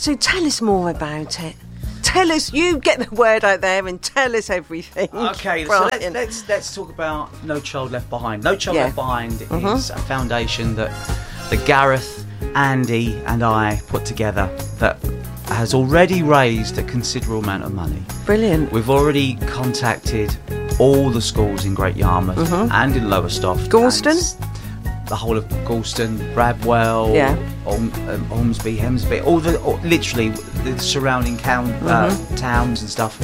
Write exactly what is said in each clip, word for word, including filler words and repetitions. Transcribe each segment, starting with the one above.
So tell us more about it. Tell us, you get the word out there and tell us everything. Okay, so Brian. let's, let's let's talk about No Child Left Behind. No Child Yeah. Left Behind Mhm. is a foundation that that Gareth, Andy, and I put together that has already raised a considerable amount of money. Brilliant. We've already contacted all the schools in Great Yarmouth Mhm. and in Lowestoft. Galston? and s- The whole of Galston, Bradwell, Yeah. Orm, um, Ormsby, Hemsby, all the all, literally the surrounding town, uh, Mhm. towns and stuff.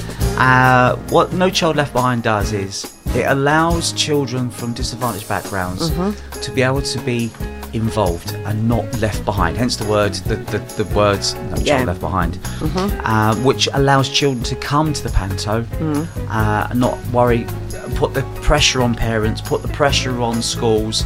Uh, what No Child Left Behind does is it allows children from disadvantaged backgrounds Mhm. to be able to be involved and not left behind. Hence the word, the the, the words No Child Yeah. Left Behind, Mhm. uh, which allows children to come to the panto Mm. uh, and not worry, put the pressure on parents, put the pressure on schools.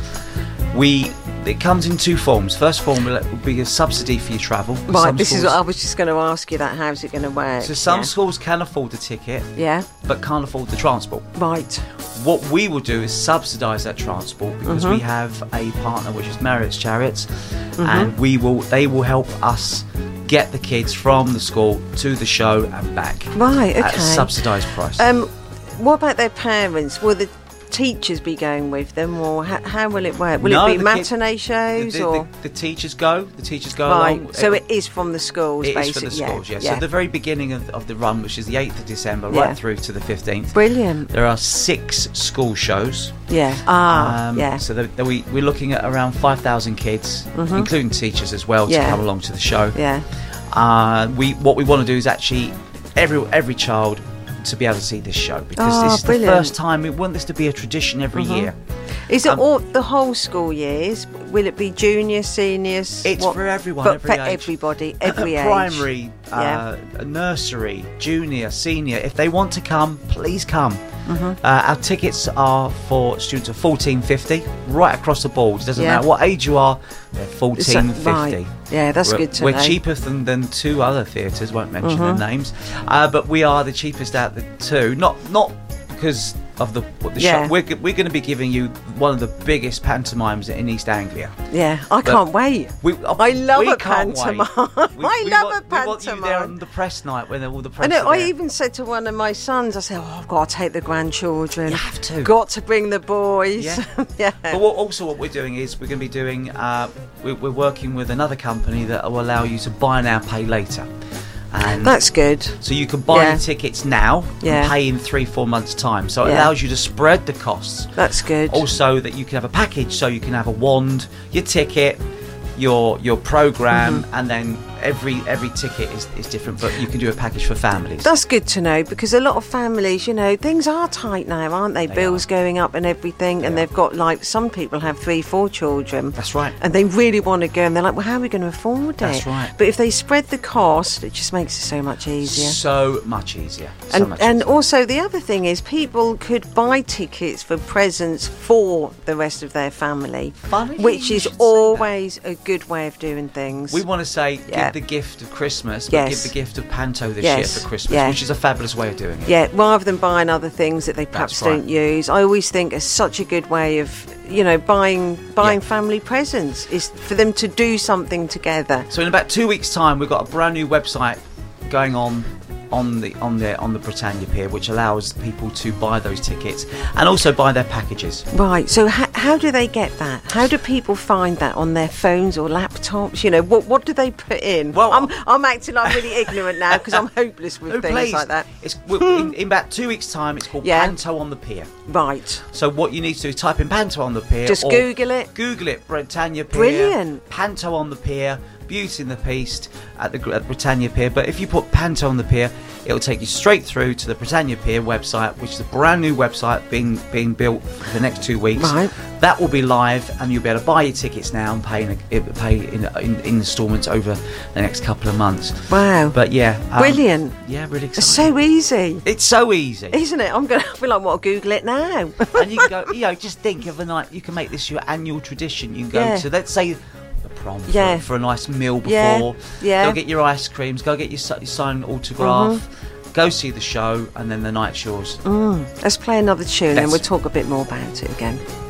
We it comes in two forms. First form will be a subsidy for your travel. Right, Some this is schools- what I was just going to ask you that. How's it going to work? so some yeah. schools can afford the ticket, Yeah, but can't afford the transport. right. What we will do is subsidise that transport because Mhm. we have a partner which is Marriott's Chariots, Mhm. and we will they will help us get the kids from the school to the show and back Right, at a okay. subsidised price. Um, what about their parents? Will the teachers be going with them, or how, how will it work? Will No, it be the kid- matinee shows, the, the, or the, the teachers go. The teachers go right? along. So it is from the schools, It is basically. for the yeah, schools, yes. yeah. So the very beginning of, of the run, which is the eighth of December, Yeah. right through to the fifteenth. Brilliant. There are six school shows. Yeah. Ah, Um, yeah. So the, the, we, we're looking at around five thousand kids, Mhm. including teachers as well, to Yeah. come along to the show. Yeah. Uh, we what we want to do is actually every every child to be able to see this show because Oh, this is brilliant. the first time we want this to be a tradition every Mhm. year. Is it Um, all the whole school years? Will it be juniors, seniors? It's what- for everyone, but every for age. everybody, every age. Primary, Yeah. uh, nursery, junior, senior. If they want to come, please come. Mhm. Uh, our tickets are for students of fourteen fifty, right across the board. It doesn't Yeah. matter what age you are, they're So- fourteen fifty. right. Yeah, that's we're, good to We're know. cheaper than, than two other theatres, won't mention Mhm. their names, uh, but we are the cheapest out of the two. Not not because of the what the Yeah. show. We're, g- we're going to be giving you one of the biggest pantomimes in East Anglia. Yeah, I But can't wait. We, I love we a can't wait. pantomime. We- I we love want, a We want you there pantomime. on the press night when all the press I know. are I there. even said to one of my sons, I said, "Oh, I've got to take the grandchildren. You have to. Got to bring the boys." Yeah. yeah. But what, also what we're doing is we're going to be doing, uh, we're, we're working with another company that will allow you to buy now, pay later. And That's good. so you can buy Yeah. the tickets now Yeah. and pay in three, four months' time. So it Yeah. allows you to spread the costs. That's good. Also that you can have a package, so you can have a wand, your ticket, your your program, Mm-hmm. and then every every ticket is, is different, but you can do a package for families. That's good to know, because a lot of families, you know, things are tight now, aren't they? They Bills are. going up and everything, They and are. they've got, like, some people have three, four children. That's right. And they really want to go, and they're like, well, how are we going to afford it? That's right. But if they spread the cost, it just makes it so much easier. So much easier. So and much and easier. also the other thing is, people could buy tickets for presents for the rest of their family, Funny which you is should say that. always a good way of doing things. We want to say Yeah. give the gift of Christmas, but Yes. give the gift of Panto this Yes. year for Christmas, Yeah. which is a fabulous way of doing it. Yeah, rather than buying other things that they perhaps That's right. don't use. I always think it's such a good way of, you know, buying buying Yeah. family presents is for them to do something together. So in about two weeks' time, we've got a brand new website going on on the on the on the Britannia Pier, which allows people to buy those tickets and also buy their packages. Right, so how, how do they get that? How do people find that on their phones or laptops? You know, what what do they put in? Well- I'm, I'm acting like really ignorant now because I'm hopeless with Who things plays? like that. It's w- in, in about two weeks' time. It's called Yeah. Panto on the Pier. Right, So what you need to do is type in Panto on the Pier. just or Google it. Google it, Britannia Pier. Brilliant. Panto on the Pier, Beauty and the Beast at the at Britannia Pier. But if you put Panto on the Pier, it'll take you straight through to the Britannia Pier website, which is a brand new website being being built for the next two weeks. Right. That will be live, and you'll be able to buy your tickets now and pay in, a, pay in, in, in instalments over the next couple of months. Wow, But yeah, um, brilliant. Yeah, really It's exciting. so easy, It's so easy. isn't it? I'm going to feel like, what, Google it now. And you can go, you know, just think of a night. You can make this your annual tradition. You can go Yeah. to, let's say, the prom for- Yeah. for, a nice meal Yeah, before. yeah. Go get your ice creams. Go get your, si- your signed autograph. Mm-hmm. Go see the show, and then the night's yours. Mm. Let's play another tune and Let's. we'll talk a bit more about it again.